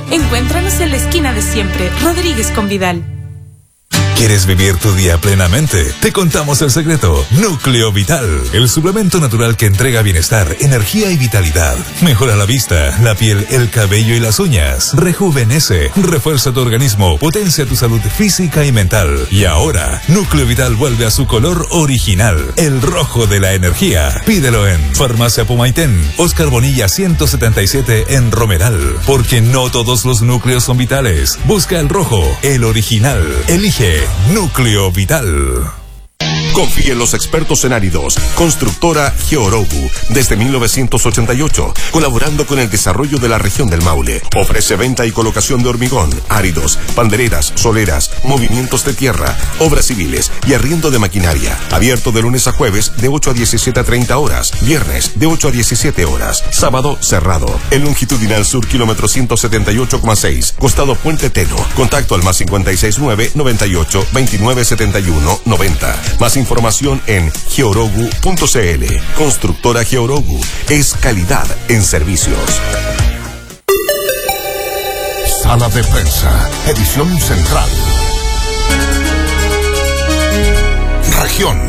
Encuéntranos en la esquina de siempre, Rodríguez con Vidal. ¿Quieres vivir tu día plenamente? Te contamos el secreto. Núcleo Vital, el suplemento natural que entrega bienestar, energía y vitalidad. Mejora la vista, la piel, el cabello y las uñas. Rejuvenece, refuerza tu organismo, potencia tu salud física y mental. Y ahora, Núcleo Vital vuelve a su color original, el rojo de la energía. Pídelo en Farmacia Pumaitén, Oscar Bonilla 177 en Romeral. Porque no todos los núcleos son vitales. Busca el rojo, el original. Elige Núcleo Vital. Confíe en los expertos en áridos. Constructora Georogu, desde 1988, colaborando con el desarrollo de la región del Maule. Ofrece venta y colocación de hormigón, áridos, pandereras, soleras, movimientos de tierra, obras civiles y arriendo de maquinaria. Abierto de lunes a jueves de 8 a 17:30 horas, viernes de 8 a 17 horas, sábado cerrado. En longitudinal sur, kilómetro 178,6, costado Puente Teno. Contacto al +569 98 29 71 90. Más información en georogu.cl. Constructora Georogu es calidad en servicios. Sala de prensa, edición central. Región.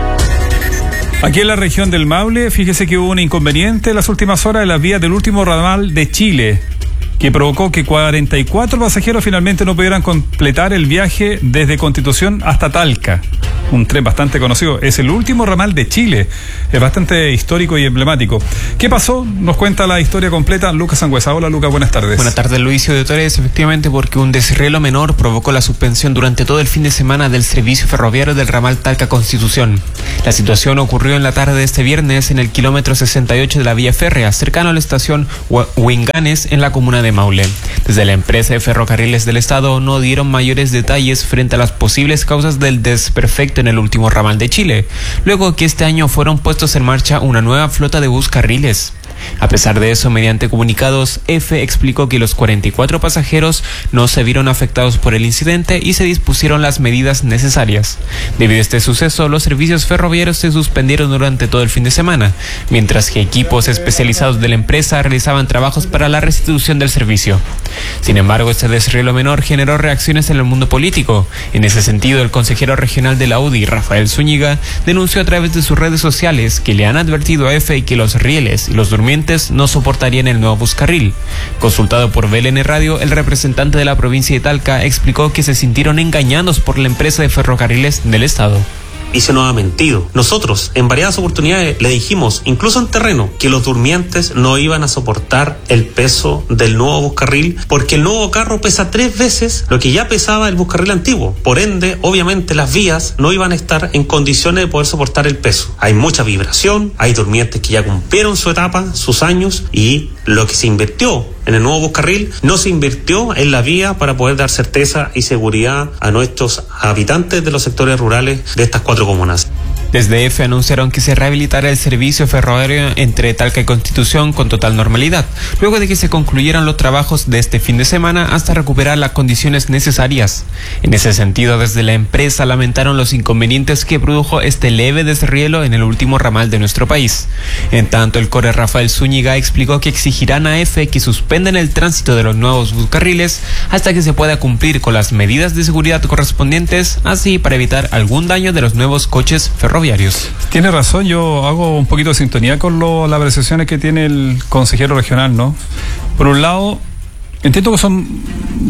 Aquí en la región del Maule, fíjese que hubo un inconveniente en las últimas horas en las vías del último ramal de Chile, que provocó que 44 pasajeros finalmente no pudieran completar el viaje desde Constitución hasta Talca. Un tren bastante conocido, es el último ramal de Chile, es bastante histórico y emblemático. ¿Qué pasó? Nos cuenta la historia completa Lucas Sangüesa. Hola Lucas, buenas tardes. Buenas tardes Luis y auditores. Efectivamente, porque un desrielo menor provocó la suspensión durante todo el fin de semana del servicio ferroviario del ramal Talca Constitución. La situación ocurrió en la tarde de este viernes en el kilómetro 68 de la vía férrea, cercano a la estación Huinganes en la comuna de Maule. Desde la empresa de ferrocarriles del estado no dieron mayores detalles frente a las posibles causas del desperfecto en el último ramal de Chile, luego que este año fueron puestos en marcha una nueva flota de buscarriles. A pesar de eso, mediante comunicados, EFE explicó que los 44 pasajeros no se vieron afectados por el incidente y se dispusieron las medidas necesarias. Debido a este suceso, los servicios ferroviarios se suspendieron durante todo el fin de semana, mientras que equipos especializados de la empresa realizaban trabajos para la restitución del servicio. Sin embargo, este desrielo menor generó reacciones en el mundo político. En ese sentido, el consejero regional de la UDI, Rafael Zúñiga, denunció a través de sus redes sociales que le han advertido a EFE que los rieles y los durmientes no soportarían el nuevo buscarril. Consultado por BLN Radio, el representante de la provincia de Talca explicó que se sintieron engañados por la empresa de ferrocarriles del estado. Y se nos ha mentido. Nosotros en variadas oportunidades le dijimos, incluso en terreno, que los durmientes no iban a soportar el peso del nuevo buscarril, porque el nuevo carro pesa 3 veces lo que ya pesaba el buscarril antiguo. Por ende, obviamente las vías no iban a estar en condiciones de poder soportar el peso. Hay mucha vibración, hay durmientes que ya cumplieron su etapa, sus años, y lo que se invirtió en el nuevo buscarril no se invirtió en la vía para poder dar certeza y seguridad a nuestros habitantes de los sectores rurales de estas 4 comunas. Desde EFE anunciaron que se rehabilitará el servicio ferroviario entre Talca y Constitución con total normalidad, luego de que se concluyeran los trabajos de este fin de semana hasta recuperar las condiciones necesarias. En ese sentido, desde la empresa lamentaron los inconvenientes que produjo este leve desrielo en el último ramal de nuestro país. En tanto, el core Rafael Zúñiga explicó que exigirán a EFE que suspendan el tránsito de los nuevos buscarriles hasta que se pueda cumplir con las medidas de seguridad correspondientes, así para evitar algún daño de los nuevos coches ferroviarios. Tiene razón, yo hago un poquito de sintonía con las apreciaciones que tiene el consejero regional, ¿no? Por un lado, entiendo que son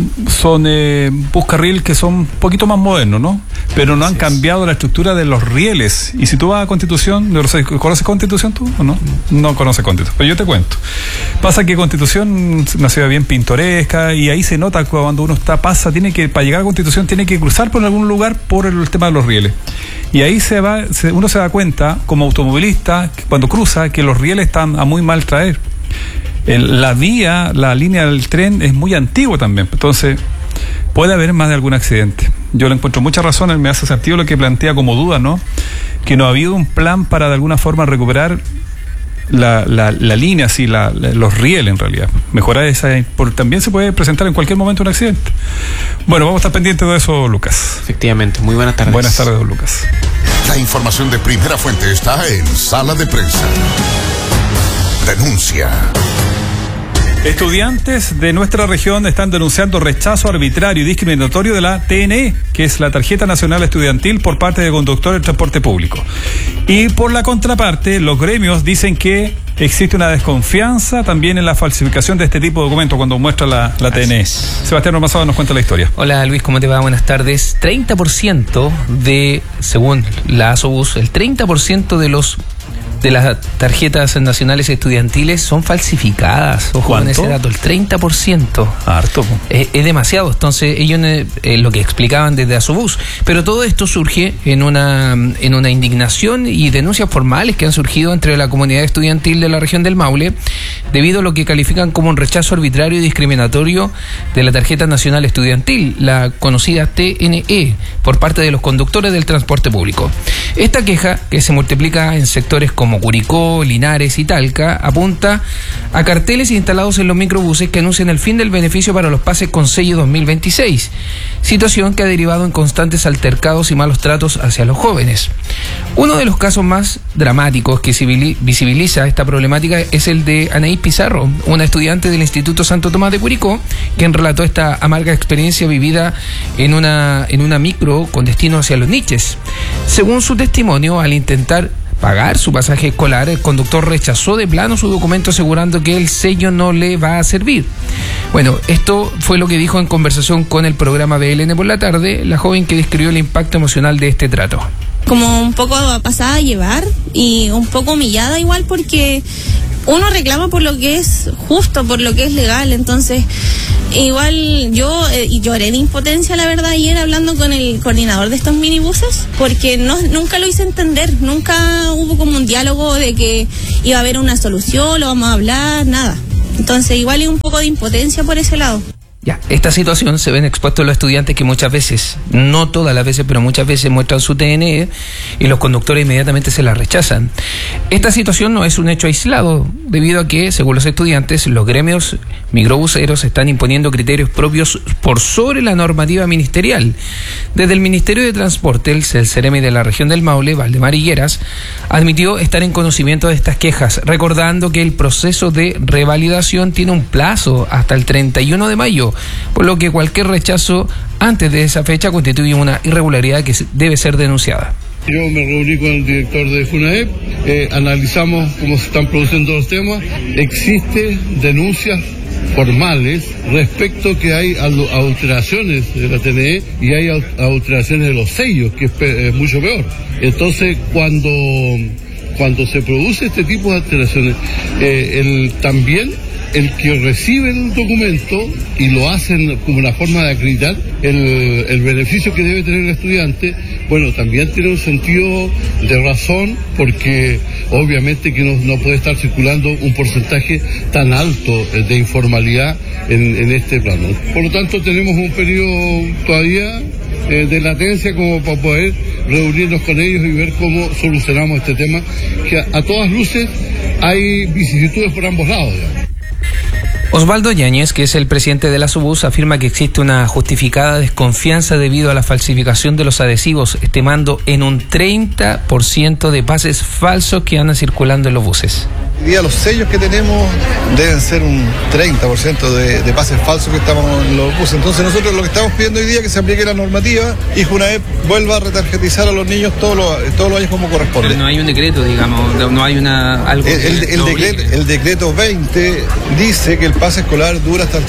buscarril que son un poquito más modernos, ¿no? Pero no han cambiado la estructura de los rieles. Y si tú vas a Constitución, ¿conoces Constitución tú o no? No conoces Constitución, pero yo te cuento. Pasa que Constitución es una ciudad bien pintoresca y ahí se nota cuando uno para llegar a Constitución tiene que cruzar por algún lugar por el tema de los rieles. Y ahí uno se da cuenta, como automovilista, cuando cruza, que los rieles están a muy mal traer. La línea del tren es muy antigua también, entonces puede haber más de algún accidente. Yo le encuentro mucha razón, me hace sentido lo que plantea como duda, ¿no? Que no ha habido un plan para de alguna forma recuperar la línea, los rieles en realidad. Mejorar esa, también se puede presentar en cualquier momento un accidente. Bueno, vamos a estar pendientes de eso, Lucas. Efectivamente, muy buenas tardes. Buenas tardes, don Lucas. La información de primera fuente está en Sala de Prensa. Denuncia. Estudiantes de nuestra región están denunciando rechazo arbitrario y discriminatorio de la TNE, que es la Tarjeta Nacional Estudiantil, por parte de conductores de transporte público. Y por la contraparte, los gremios dicen que existe una desconfianza también en la falsificación de este tipo de documentos cuando muestra la TNE. Sebastián Ormazábal nos cuenta la historia. Hola Luis, ¿cómo te va? Buenas tardes. 30% según la ASOBUS, el 30% de las tarjetas nacionales estudiantiles son falsificadas. Ojo con ese dato, el 30%. Harto. Es demasiado. Entonces, ellos lo que explicaban desde ASOBUS. Pero todo esto surge en una indignación y denuncias formales que han surgido entre la comunidad estudiantil de la región del Maule, debido a lo que califican como un rechazo arbitrario y discriminatorio de la tarjeta nacional estudiantil, la conocida TNE, por parte de los conductores del transporte público. Esta queja, que se multiplica en sectores como Curicó, Linares y Talca, apunta a carteles instalados en los microbuses que anuncian el fin del beneficio para los pases con sello 2026, situación que ha derivado en constantes altercados y malos tratos hacia los jóvenes. Uno de los casos más dramáticos que visibiliza esta problemática es el de Anaís Pizarro, una estudiante del Instituto Santo Tomás de Curicó, quien relató esta amarga experiencia vivida en una micro con destino hacia los Niches. Según su testimonio, al intentar pagar su pasaje escolar, el conductor rechazó de plano su documento asegurando que el sello no le va a servir. Bueno, esto fue lo que dijo en conversación con el programa BLN por la tarde la joven que describió el impacto emocional de este trato. Como un poco pasada a llevar y un poco humillada igual, porque uno reclama por lo que es justo, por lo que es legal. Entonces igual yo lloré de impotencia, la verdad, ayer hablando con el coordinador de estos minibuses, porque nunca lo hice entender, nunca hubo como un diálogo de que iba a haber una solución, lo vamos a hablar, nada. Entonces igual hay un poco de impotencia por ese lado. Ya, esta situación se ven expuestos los estudiantes que muchas veces, no todas las veces, pero muchas veces muestran su TNE y los conductores inmediatamente se la rechazan. Esta situación no es un hecho aislado, debido a que, según los estudiantes, los gremios microbuseros están imponiendo criterios propios por sobre la normativa ministerial. Desde el Ministerio de Transporte, el CEREMI de la región del Maule, Valdemar Higueras, admitió estar en conocimiento de estas quejas, recordando que el proceso de revalidación tiene un plazo hasta el 31 de mayo, por lo que cualquier rechazo antes de esa fecha constituye una irregularidad que debe ser denunciada. Yo me reuní con el director de FUNAEP, analizamos cómo se están produciendo los temas. Existen denuncias formales respecto que hay adulteraciones de la TNE y hay adulteraciones de los sellos, que es mucho peor. Entonces, cuando se produce este tipo de alteraciones, también el que recibe el documento y lo hacen como una forma de acreditar el beneficio que debe tener el estudiante, bueno, también tiene un sentido de razón, porque obviamente que no puede estar circulando un porcentaje tan alto de informalidad en este plano. Por lo tanto, tenemos un periodo todavía de latencia como para poder reunirnos con ellos y ver cómo solucionamos este tema, que a todas luces hay vicisitudes por ambos lados, digamos. Osvaldo Yáñez, que es el presidente de la ASOBUS, afirma que existe una justificada desconfianza debido a la falsificación de los adhesivos, estimando en un 30% de pases falsos que andan circulando en los buses. Hoy día los sellos que tenemos deben ser un 30% de pases falsos que estamos en los buses. Entonces nosotros lo que estamos pidiendo hoy día es que se aplique la normativa y FUNAEP vuelva a retarjetizar a los niños todos los años como corresponde. Pero no hay un decreto, digamos, no hay algo el decreto 20 dice que el pase escolar dura hasta el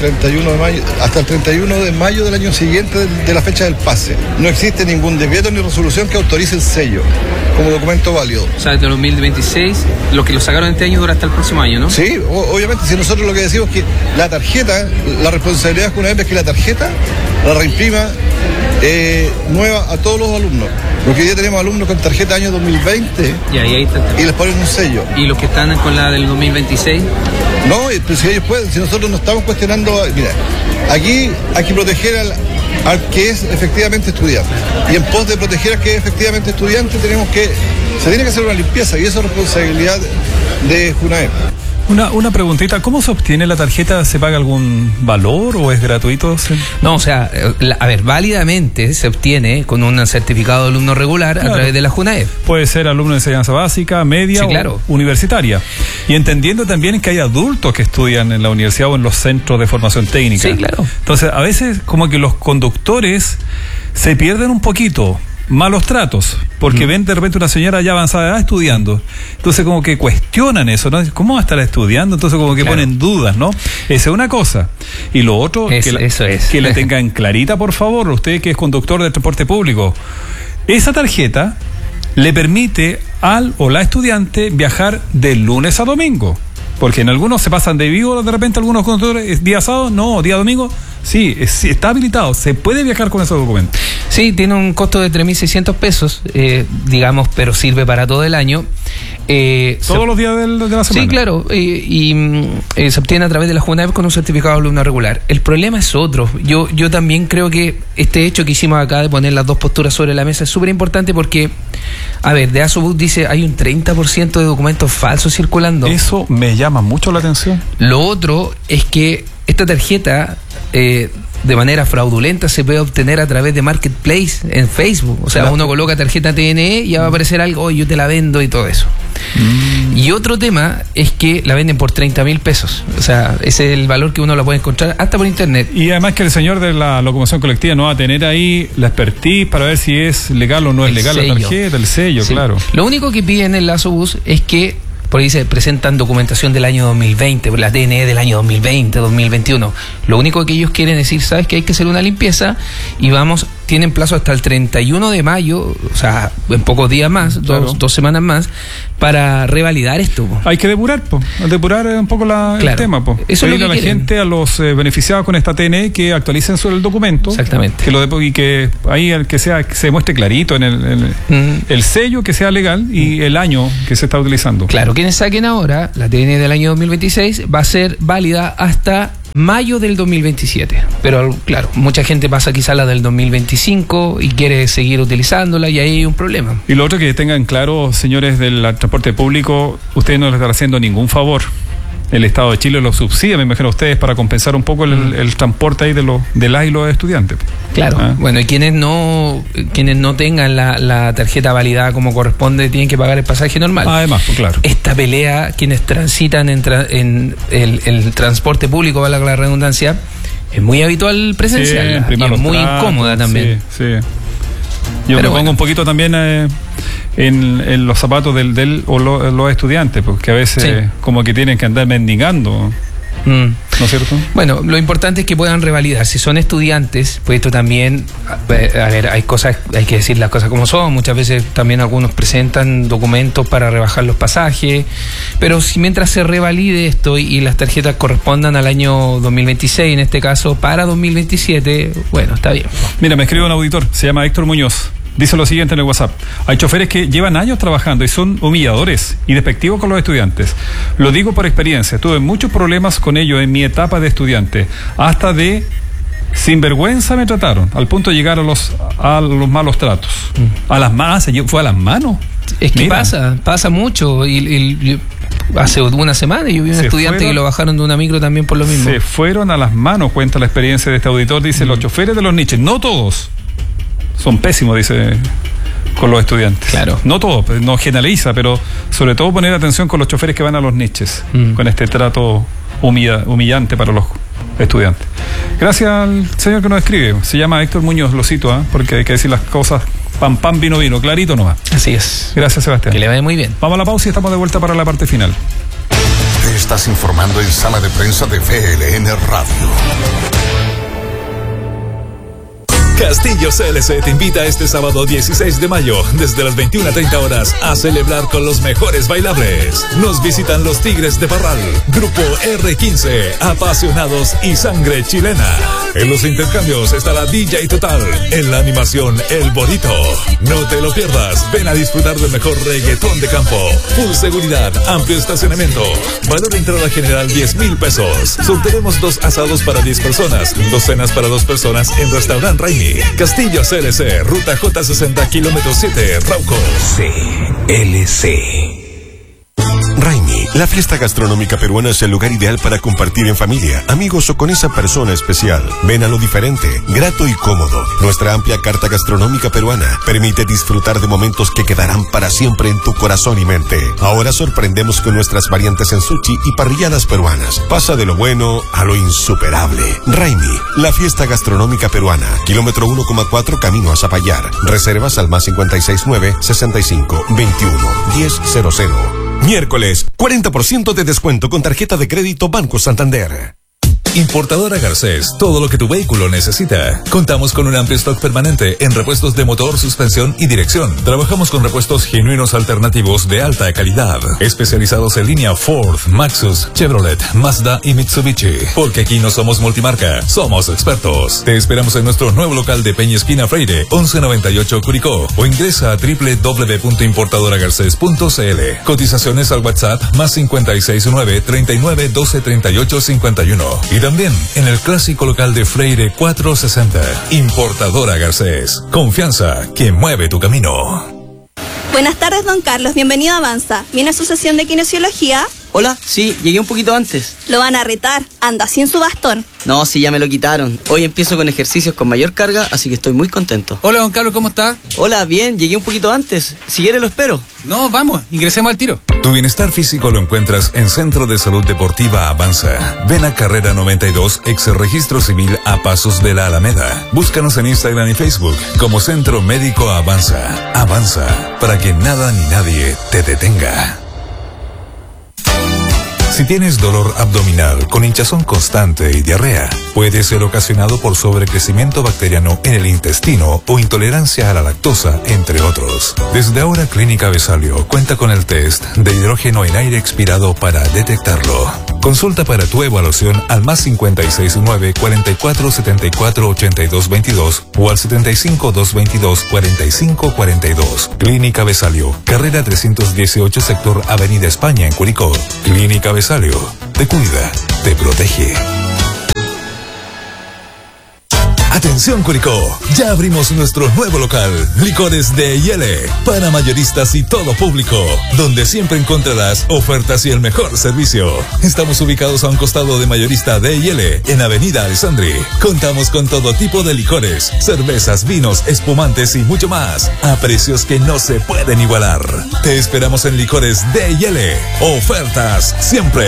31 de mayo del año siguiente de la fecha del pase. No existe ningún decreto ni resolución que autorice el sello como documento válido. O sea, desde 2026, lo que lo sacaron este año dura hasta el próximo año, ¿no? Sí, obviamente, si nosotros lo que decimos es que la tarjeta, la responsabilidad de FUNAEP es que la tarjeta la reimprima nueva a todos los alumnos. Porque hoy día tenemos alumnos con tarjeta año 2020 y les ponen un sello. ¿Y los que están con la del 2026? No, pues si ellos pueden, si nosotros no estamos cuestionando, mira, aquí hay que proteger al que es efectivamente estudiante. Y en pos de proteger al que es efectivamente estudiante se tiene que hacer una limpieza, y eso es responsabilidad de FUNAEP. Una preguntita, ¿cómo se obtiene la tarjeta? ¿Se paga algún valor o es gratuito? No, o sea, a ver, válidamente se obtiene con un certificado de alumno regular a través de la JUNAEP. Puede ser alumno de enseñanza básica, media o universitaria. Y entendiendo también que hay adultos que estudian en la universidad o en los centros de formación técnica. Sí, claro. Entonces, a veces como que los conductores se pierden un poquito. Malos tratos, porque ven de repente una señora ya avanzada de edad estudiando, entonces como que cuestionan eso, ¿no? ¿Cómo va a estar estudiando? Entonces como que ponen dudas, ¿no? Esa es una cosa. Y lo otro, que le tengan clarita, por favor, usted que es conductor de transporte público, esa tarjeta le permite al o la estudiante viajar de lunes a domingo. Porque en algunos se pasan de vivo de repente algunos conductores, día sábado, no, día domingo, sí, está habilitado, se puede viajar con esos documentos. Sí, tiene un costo de 3.600 pesos, digamos, pero sirve para todo el año. Todos los días de la semana. Sí, claro, se obtiene a través de la JUNAEP con un certificado de alumno regular. El problema es otro. Yo también creo que este hecho que hicimos acá de poner las dos posturas sobre la mesa es súper importante porque, a ver, de Asobus dice hay un 30% de documentos falsos circulando. Eso me llama mucho la atención. Lo otro es que esta tarjeta de manera fraudulenta se puede obtener a través de Marketplace en Facebook. O sea, uno coloca tarjeta TNE y ya va a aparecer algo, oye, yo te la vendo y todo eso. Y otro tema es que la venden por 30.000 pesos. O sea, ese es el valor que uno la puede encontrar hasta por internet. Y además que el señor de la locomoción colectiva no va a tener ahí la expertise para ver si es legal o no es legal la tarjeta, el sello, sí. Claro. Lo único que piden en la Asobus es que, por ahí se presentan documentación del año 2020, por la TNE del año 2020, 2021. Lo único que ellos quieren decir, ¿sabes? Que hay que hacer una limpieza y tienen plazo hasta el 31 de mayo, o sea, en pocos días más, claro. dos semanas más, para revalidar esto. Hay que depurar un poco el tema. Eso es lo que a la gente, a los beneficiados con esta TNE, que actualicen sobre el documento. Exactamente. Y que ahí que se muestre clarito en el sello, que sea legal y el año que se está utilizando. Claro, quienes saquen ahora la TNE del año 2026 va a ser válida hasta mayo del 2027, pero claro, mucha gente pasa quizá la del 2025 y quiere seguir utilizándola y ahí hay un problema. Y lo otro que tengan claro, señores del transporte público, ustedes no les están haciendo ningún favor. El Estado de Chile lo subsidia, me imagino, a ustedes para compensar un poco el transporte ahí de las y los estudiantes. Claro, bueno, y quienes no tengan la tarjeta validada como corresponde tienen que pagar el pasaje normal. Además, pues claro. Esta pelea, quienes transitan en el transporte público, valga la redundancia, es muy habitual presencial, sí, y es muy incómoda también. Sí. Yo me pongo un poquito también en los zapatos los estudiantes, porque a veces como que tienen que andar mendigando. ¿No es cierto? Bueno, lo importante es que puedan revalidar. Si son estudiantes, pues esto también, a ver, hay que decir las cosas como son. Muchas veces también algunos presentan documentos para rebajar los pasajes, pero si mientras se revalide esto y las tarjetas correspondan al año 2026, en este caso para 2027, bueno, está bien. Mira, me escribe un auditor, se llama Héctor Muñoz. Dice lo siguiente en el WhatsApp: hay choferes que llevan años trabajando y son humilladores y despectivos con los estudiantes. Lo digo por experiencia, tuve muchos problemas con ellos en mi etapa de estudiante. Hasta de sinvergüenza me trataron, al punto de llegar a los malos tratos. A las manos, fue a las manos. Es que pasa mucho. Y hace una semana yo vi un estudiante que lo bajaron de una micro también por lo mismo. Se fueron a las manos, cuenta la experiencia de este auditor. Dice, los choferes de los niches, no todos son pésimos, dice, con los estudiantes. Claro. No todo, no generaliza, pero sobre todo poner atención con los choferes que van a los niches, con este trato humillante para los estudiantes. Gracias al señor que nos escribe. Se llama Héctor Muñoz, lo cito, porque hay que decir las cosas pam, vino, clarito nomás. Así es. Gracias, Sebastián. Que le vaya muy bien. Vamos a la pausa y estamos de vuelta para la parte final. Te estás informando en Sala de Prensa de VLN Radio. Castillo CLC te invita este sábado 16 de mayo, desde las 21:30 horas, a celebrar con los mejores bailables. Nos visitan los Tigres de Parral, Grupo R15, apasionados y sangre chilena. En los intercambios estará DJ Total, en la animación El Bonito. No te lo pierdas, ven a disfrutar del mejor reggaetón de campo. Full seguridad, amplio estacionamiento. Valor de entrada general 10,000 pesos. Sortearemos 2 asados para 10 personas, 2 cenas para 2 personas en Restaurant Raimi. Castillo CLC, ruta J60, kilómetro 7, Rauco. CLC. Raimi, La fiesta gastronómica peruana es el lugar ideal para compartir en familia, amigos o con esa persona especial. Ven a lo diferente, grato y cómodo. Nuestra amplia carta gastronómica peruana permite disfrutar de momentos que quedarán para siempre en tu corazón y mente. Ahora sorprendemos con nuestras variantes en sushi y parrilladas peruanas. Pasa de lo bueno a lo insuperable. Raimi, la fiesta gastronómica peruana. Kilómetro 1,4 camino a Zapallar. Reservas al +569 65 21 1000. Miércoles, 40% de descuento con tarjeta de crédito Banco Santander. Importadora Garcés, todo lo que tu vehículo necesita. Contamos con un amplio stock permanente en repuestos de motor, suspensión y dirección. Trabajamos con repuestos genuinos alternativos de alta calidad, especializados en línea Ford, Maxus, Chevrolet, Mazda y Mitsubishi. Porque aquí no somos multimarca, somos expertos. Te esperamos en nuestro nuevo local de Peña Esquina Freire, 1198 Curicó, o ingresa a www.importadoragarces.cl. Cotizaciones al WhatsApp +569 39 12 38 51. Y también en el clásico local de Freire 460. Importadora Garcés. Confianza que mueve tu camino. Buenas tardes, don Carlos. Bienvenido a Avanza. ¿Viene a su sesión de kinesiología? Hola, sí, llegué un poquito antes. Lo van a retar. Anda sin su bastón. No, sí, ya me lo quitaron. Hoy empiezo con ejercicios con mayor carga, así que estoy muy contento. Hola, don Carlos, ¿cómo está? Hola, bien, llegué un poquito antes. Si quiere lo espero. No, vamos, ingresemos al tiro. Tu bienestar físico lo encuentras en Centro de Salud Deportiva Avanza. Ven a Carrera 92, ex Registro Civil a pasos de la Alameda. Búscanos en Instagram y Facebook como Centro Médico Avanza. Avanza, para que nada ni nadie te detenga. Si tienes dolor abdominal con hinchazón constante y diarrea, puede ser ocasionado por sobrecrecimiento bacteriano en el intestino o intolerancia a la lactosa, entre otros. Desde ahora, Clínica Besalio cuenta con el test de hidrógeno en aire expirado para detectarlo. Consulta para tu evaluación al +569 44 74 82 22 o al 75 222 45 42. Clínica Besalio, carrera 318, sector Avenida España en Curicó. Clínica Besalio, te cuida, te protege. Atención Curicó, ya abrimos nuestro nuevo local, Licores de Yele, para mayoristas y todo público, donde siempre encontrarás ofertas y el mejor servicio. Estamos ubicados a un costado de Mayorista de Yele, en Avenida Alessandri. Contamos con todo tipo de licores, cervezas, vinos, espumantes y mucho más, a precios que no se pueden igualar. Te esperamos en Licores de Yele, ofertas siempre.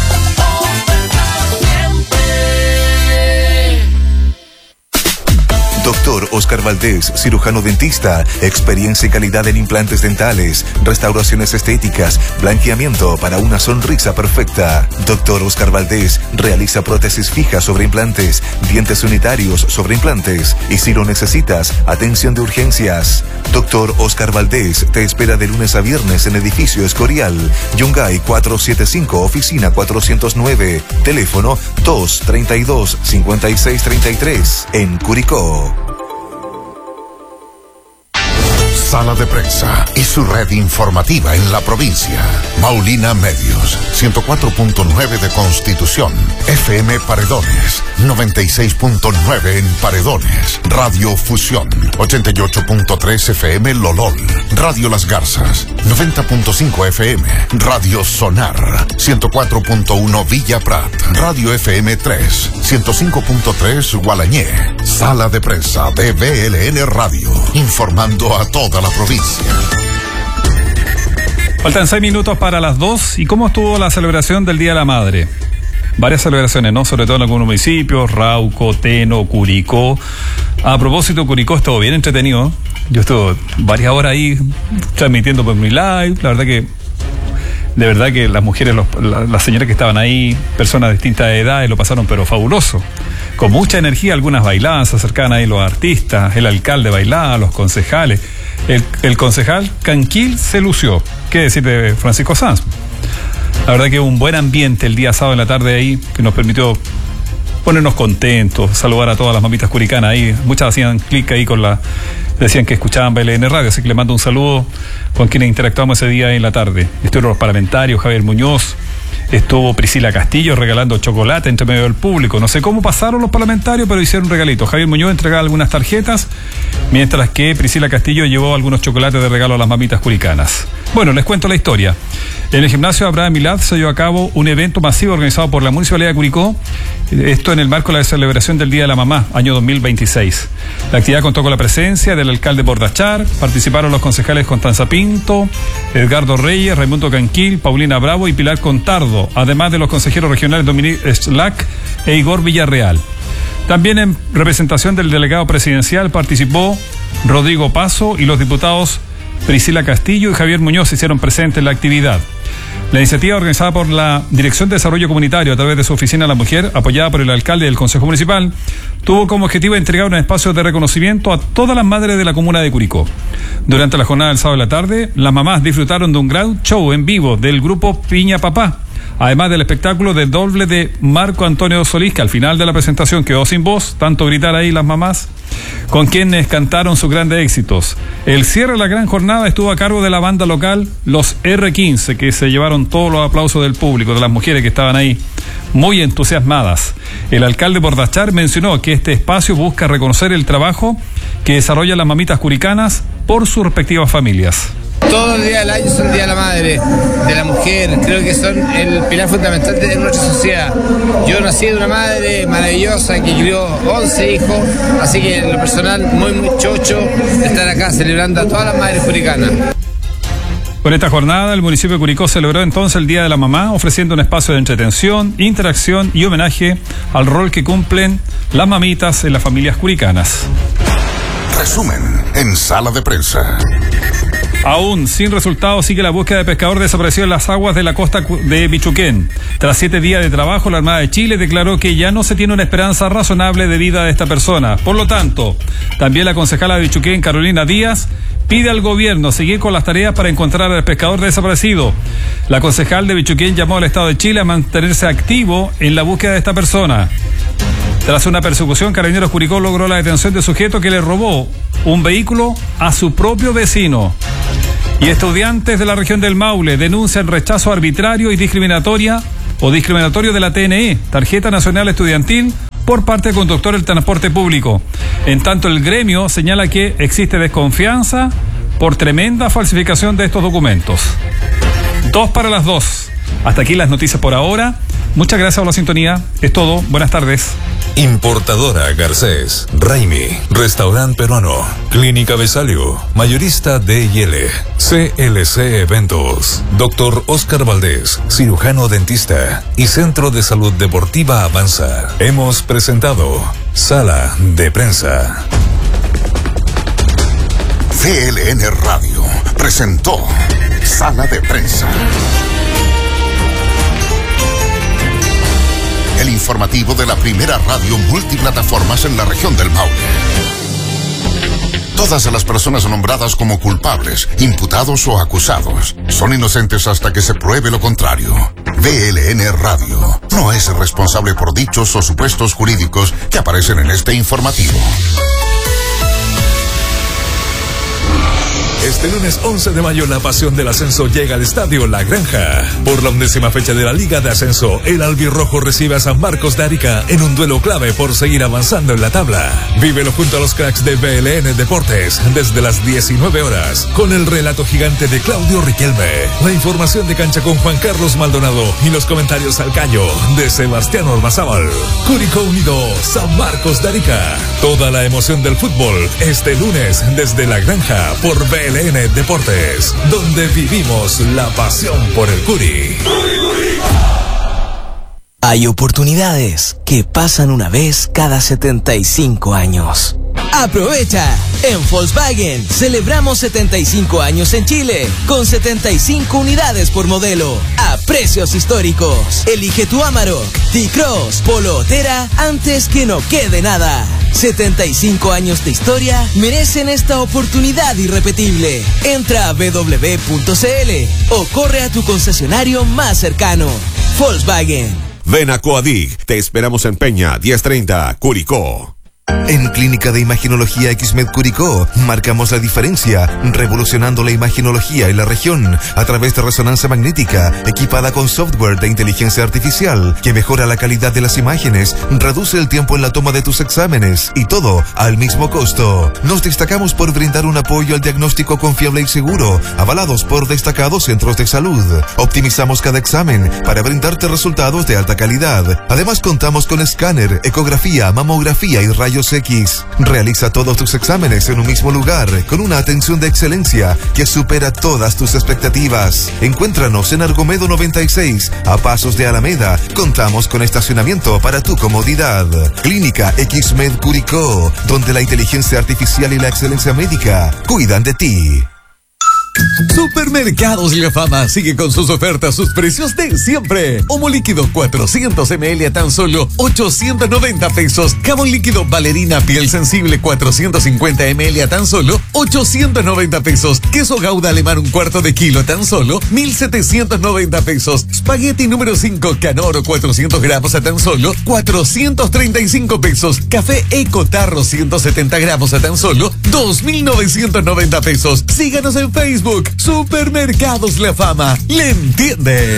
Doctor Oscar Valdés, cirujano dentista, experiencia y calidad en implantes dentales, restauraciones estéticas, blanqueamiento para una sonrisa perfecta. Doctor Oscar Valdés realiza prótesis fijas sobre implantes, dientes unitarios sobre implantes y si lo necesitas, atención de urgencias. Doctor Oscar Valdés te espera de lunes a viernes en Edificio Escorial, Yungay 475, oficina 409, teléfono 232-5633 en Curicó. Sala de Prensa y su red informativa en la provincia. Maulina Medios, 104.9 de Constitución, FM Paredones, 96.9 en Paredones, Radio Fusión, 88.3 FM Lolol, Radio Las Garzas, 90.5 FM, Radio Sonar, 104.1 Villa Prat, Radio FM 3, 105.3 Gualañé. Sala de Prensa de BLN Radio, informando a toda la provincia. Faltan 6 minutos para las 2. ¿Y cómo estuvo la celebración del Día de la Madre? Varias celebraciones, ¿no? Sobre todo en algunos municipios, Rauco, Teno, Curicó. A propósito, Curicó estuvo bien entretenido. Yo estuve varias horas ahí transmitiendo por mi live. La verdad que las mujeres, las señoras que estaban ahí, personas de distintas edades, lo pasaron pero fabuloso. Con mucha energía, algunas bailaban, se acercaban ahí los artistas, el alcalde bailaba, los concejales. El concejal Canquil se lució. ¿Qué decir de Francisco Sanz? La verdad que un buen ambiente el día sábado en la tarde ahí, que nos permitió ponernos contentos, saludar a todas las mamitas curicanas ahí. Muchas hacían clic ahí decían que escuchaban BLN Radio, así que le mando un saludo con quienes interactuamos ese día en la tarde. Estuvieron los parlamentarios, Javier Muñoz, estuvo Priscila Castillo regalando chocolate entre medio del público. No sé cómo pasaron los parlamentarios, pero hicieron un regalito. Javier Muñoz entregaba algunas tarjetas, mientras que Priscila Castillo llevó algunos chocolates de regalo a las mamitas curicanas. Bueno, les cuento la historia. En el gimnasio Abraham Milad se llevó a cabo un evento masivo organizado por la Municipalidad de Curicó, esto en el marco de la celebración del Día de la Mamá, año 2026. La actividad contó con la presencia del alcalde Bordachar, participaron los concejales Constanza Pinto, Edgardo Reyes, Raimundo Canquil, Paulina Bravo y Pilar Contardo, además de los consejeros regionales Dominique Slack e Igor Villarreal. También en representación del delegado presidencial participó Rodrigo Paso y los diputados Priscila Castillo y Javier Muñoz se hicieron presentes en la actividad. La iniciativa, organizada por la Dirección de Desarrollo Comunitario a través de su Oficina de la Mujer, apoyada por el alcalde del Consejo Municipal, tuvo como objetivo entregar un espacio de reconocimiento a todas las madres de la comuna de Curicó. Durante la jornada del sábado de la tarde, las mamás disfrutaron de un gran show en vivo del grupo Piña Papá, además del espectáculo de doble de Marco Antonio Solís, que al final de la presentación quedó sin voz, tanto gritar ahí las mamás, con quienes cantaron sus grandes éxitos. El cierre de la gran jornada estuvo a cargo de la banda local Los R15, que se llevaron todos los aplausos del público, de las mujeres que estaban ahí muy entusiasmadas. El alcalde Bordachar mencionó que este espacio busca reconocer el trabajo que desarrollan las mamitas curicanas por sus respectivas familias. Todos los días del año son el Día de la Madre, de la Mujer, creo que son el pilar fundamental de nuestra sociedad. Yo nací de una madre maravillosa que crió 11 hijos, así que en lo personal muy chocho de estar acá celebrando a todas las madres curicanas. Con esta jornada, el municipio de Curicó celebró entonces el Día de la Mamá, ofreciendo un espacio de entretención, interacción y homenaje al rol que cumplen las mamitas en las familias curicanas. Resumen en Sala de Prensa. Aún sin resultados sigue la búsqueda de pescador desaparecido en las aguas de la costa de Bichuquén. Tras 7 días de trabajo, la Armada de Chile declaró que ya no se tiene una esperanza razonable de vida de esta persona. Por lo tanto, también la concejala de Bichuquén, Carolina Díaz, pide al gobierno seguir con las tareas para encontrar al pescador desaparecido. La concejal de Bichuquén llamó al Estado de Chile a mantenerse activo en la búsqueda de esta persona. Tras una persecución, Carabineros Curicó logró la detención de sujeto que le robó un vehículo a su propio vecino. Y estudiantes de la región del Maule denuncian rechazo arbitrario y discriminatorio de la TNE, Tarjeta Nacional Estudiantil, por parte del conductor del transporte público. En tanto, el gremio señala que existe desconfianza por tremenda falsificación de estos documentos. 2:02. Hasta aquí las noticias por ahora. Muchas gracias por la sintonía. Es todo. Buenas tardes. Importadora Garcés, Raimi, Restaurante Peruano, Clínica Besalio, Mayorista D&L, CLC Eventos, Dr. Oscar Valdés, cirujano dentista y Centro de Salud Deportiva Avanza. Hemos presentado Sala de Prensa. BLN Radio presentó Sala de Prensa. El informativo de la primera radio multiplataformas en la región del Maule. Todas las personas nombradas como culpables, imputados o acusados son inocentes hasta que se pruebe lo contrario. BLN Radio no es responsable por dichos o supuestos jurídicos que aparecen en este informativo. Este lunes 11 de mayo la pasión del ascenso llega al Estadio La Granja. Por la 11ª fecha de la Liga de Ascenso, el albirrojo recibe a San Marcos de Arica en un duelo clave por seguir avanzando en la tabla. Vívelo junto a los cracks de BLN Deportes desde las 19 horas con el relato gigante de Claudio Riquelme, la información de cancha con Juan Carlos Maldonado y los comentarios al callo de Sebastián Ormazábal. Curicó Unido, San Marcos de Arica. Toda la emoción del fútbol este lunes desde La Granja por BLN Deportes, donde vivimos la pasión por el Curi. Hay oportunidades que pasan una vez cada 75 años. ¡Aprovecha! En Volkswagen celebramos 75 años en Chile, con 75 unidades por modelo, a precios históricos. Elige tu Amarok, T-Cross, Polo o Tera antes que no quede nada. 75 años de historia merecen esta oportunidad irrepetible. Entra a www.cl o corre a tu concesionario más cercano. Volkswagen. Ven a Coadig. Te esperamos en Peña, 1030, Curicó. En Clínica de Imaginología XMED Curicó marcamos la diferencia, revolucionando la imaginología en la región a través de resonancia magnética, equipada con software de inteligencia artificial que mejora la calidad de las imágenes, reduce el tiempo en la toma de tus exámenes y todo al mismo costo. Nos destacamos por brindar un apoyo al diagnóstico confiable y seguro, avalados por destacados centros de salud. Optimizamos cada examen para brindarte resultados de alta calidad. Además contamos con escáner, ecografía, mamografía y rayos X. Realiza todos tus exámenes en un mismo lugar, con una atención de excelencia que supera todas tus expectativas. Encuéntranos en Argomedo 96, a pasos de Alameda. Contamos con estacionamiento para tu comodidad. Clínica XMED Curicó, donde la inteligencia artificial y la excelencia médica cuidan de ti. Supermercados La Fama sigue con sus ofertas, sus precios de siempre. Homo líquido 400 ml a tan solo 890 pesos. Jabón líquido Valerina piel sensible 450 ml a tan solo 890 pesos. Queso Gouda alemán 1/4 de kilo a tan solo 1,790 pesos. Spaghetti número 5 Canoro 400 gramos a tan solo 435 pesos. Café Eco Tarro 170 gramos a tan solo 2,990 pesos. Síganos en Facebook. Supermercados La Fama. ¡Le entiende!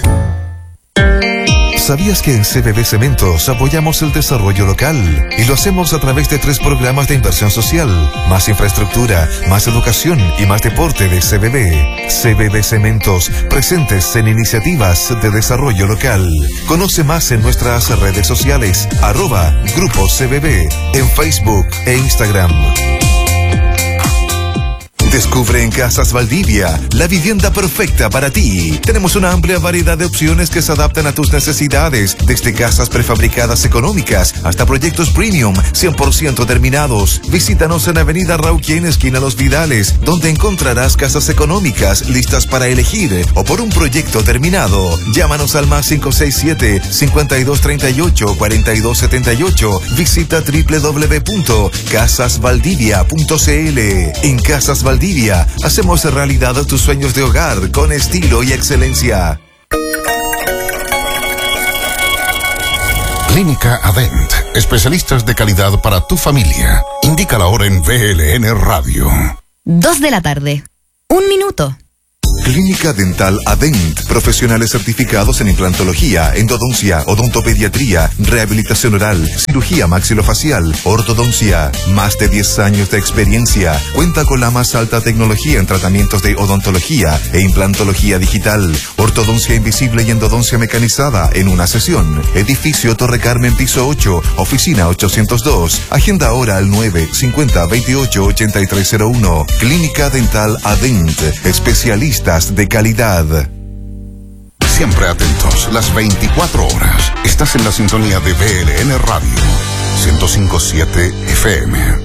¿Sabías que en CBB Cementos apoyamos el desarrollo local? Y lo hacemos a través de 3 programas de inversión social: más infraestructura, más educación y más deporte de CBB. CBB Cementos, presentes en iniciativas de desarrollo local. Conoce más en nuestras redes sociales, @Grupo CBB, en Facebook e Instagram. Descubre en Casas Valdivia la vivienda perfecta para ti. Tenemos una amplia variedad de opciones que se adaptan a tus necesidades, desde casas prefabricadas económicas hasta proyectos premium 100% terminados. Visítanos en Avenida Rauquén, esquina Los Vidales, donde encontrarás casas económicas listas para elegir o por un proyecto terminado. Llámanos al más 567-5238-4278. Visita www.casasvaldivia.cl. En Casas Valdivia hacemos realidad tus sueños de hogar con estilo y excelencia. Clínica Adent, especialistas de calidad para tu familia. Indica la hora en VLN Radio. 2 de la tarde. 1 minuto. Clínica Dental Adent, profesionales certificados en implantología, endodoncia, odontopediatría, rehabilitación oral, cirugía maxilofacial, ortodoncia. Más de 10 años de experiencia. Cuenta con la más alta tecnología en tratamientos de odontología e implantología digital, ortodoncia invisible y endodoncia mecanizada en una sesión. Edificio Torre Carmen, piso 8, oficina 802. Agenda ahora al 950-28-8301. Clínica Dental Adent, especialistas de calidad. Siempre atentos, las 24 horas. Estás en la sintonía de VLN Radio 105.7 FM.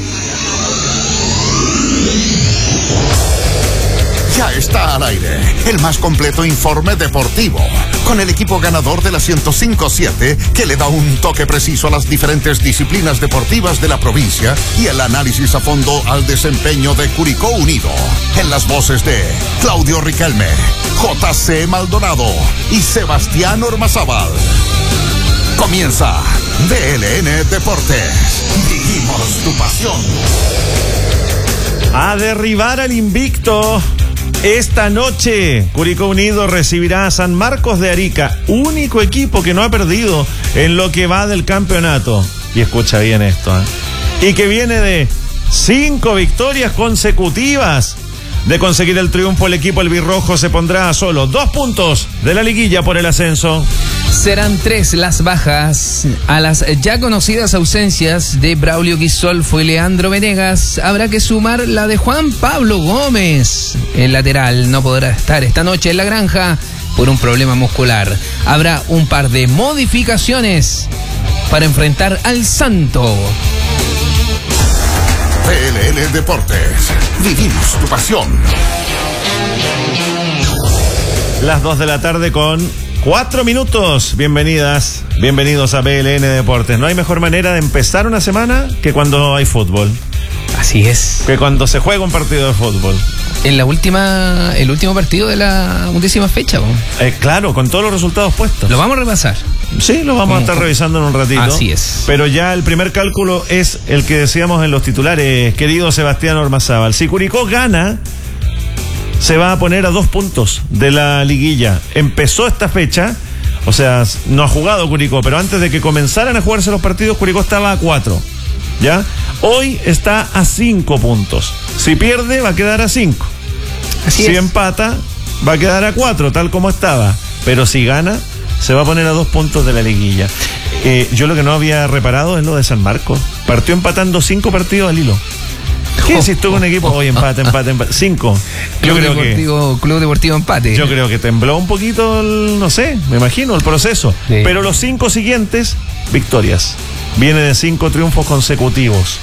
Ya está al aire el más completo informe deportivo, con el equipo ganador de la 105.7, que le da un toque preciso a las diferentes disciplinas deportivas de la provincia y el análisis a fondo al desempeño de Curicó Unido. En las voces de Claudio Riquelme, JC Maldonado y Sebastián Ormazábal. Comienza VLN Deportes. Vivimos tu pasión. A derribar al invicto. Esta noche, Curicó Unido recibirá a San Marcos de Arica, único equipo que no ha perdido en lo que va del campeonato. Y escucha bien esto, y que viene de 5 victorias consecutivas. De conseguir el triunfo, el equipo albirrojo se pondrá a solo 2 puntos de la liguilla por el ascenso. Serán 3 las bajas. A las ya conocidas ausencias de Braulio Guisolfo y Leandro Venegas, habrá que sumar la de Juan Pablo Gómez. El lateral no podrá estar esta noche en la granja por un problema muscular. Habrá un par de modificaciones para enfrentar al Santo. VLN Deportes. Vivimos tu pasión. Las 2 de la tarde con 4 minutos. Bienvenidas, bienvenidos a VLN Deportes. No hay mejor manera de empezar una semana que cuando hay fútbol. Así es. Que cuando se juega un partido de fútbol. En el último partido de la 11ª fecha. Claro, con todos los resultados puestos. Lo vamos a repasar. Sí, lo vamos a estar revisando en un ratito. Así es. Pero ya el primer cálculo es el que decíamos en los titulares, querido Sebastián Ormazábal. Si Curicó gana, se va a poner a 2 puntos de la liguilla. Empezó esta fecha, o sea, no ha jugado Curicó, pero antes de que comenzaran a jugarse los partidos, Curicó estaba a 4. ¿Ya? Hoy está a 5 puntos. Si pierde, va a quedar a 5. Si empata, va a quedar a 4, tal como estaba. Pero si gana, se va a poner a 2 puntos de la liguilla. Yo lo que no había reparado es lo de San Marcos. Partió empatando 5 partidos al hilo. ¿Qué decís tú con un equipo? Hoy empate. 5. Club Deportivo Empate. Yo creo que tembló un poquito, no sé, me imagino, el proceso. Sí. Pero los 5 siguientes, victorias. Viene de 5 triunfos consecutivos.